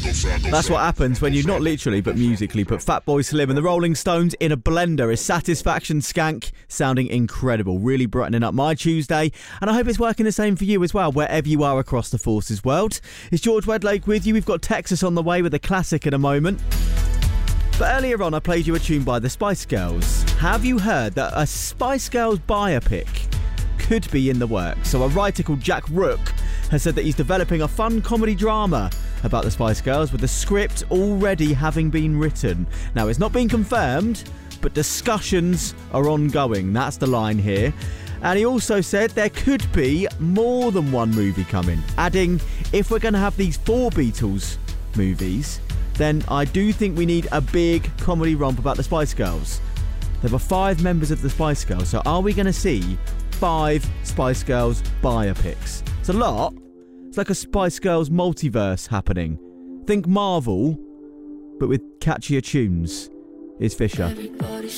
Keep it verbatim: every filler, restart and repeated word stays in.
That's what happens when you not literally but musically put Fatboy Slim and the Rolling Stones in a blender. Is Satisfaction Skank sounding incredible, really brightening up my Tuesday, and I hope it's working the same for you as well, wherever you are across the Forces world. It's George Wedlake with you. We've got Texas on the way with a classic in a moment. But earlier on I played you a tune by the Spice Girls. Have you heard that a Spice Girls biopic could be in the works? So a writer called Jack Rook has said that he's developing a fun comedy drama about the Spice Girls, with the script already having been written. Now, it's not been confirmed, but discussions are ongoing. That's the line here. And he also said there could be more than one movie coming, adding, if we're going to have these four Beatles movies, then I do think we need a big comedy romp about the Spice Girls. There were five members of the Spice Girls, so are we going to see five Spice Girls biopics? It's a lot. It's like a Spice Girls multiverse happening. Think Marvel, but with catchier tunes. Is Fisher.